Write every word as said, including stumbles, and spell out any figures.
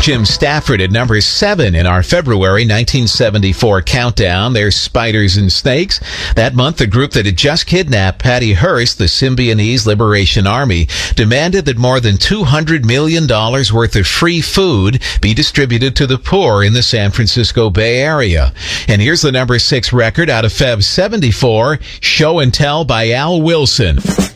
Jim Stafford at number seven in our February nineteen seventy-four countdown. There's Spiders and Snakes. That month, the group that had just kidnapped Patty Hearst, the Symbionese Liberation Army, demanded that more than two hundred million dollars worth of free food be distributed to the poor in the San Francisco Bay Area. And here's the number six record out of Feb seventy-four, Show and Tell by Al Wilson.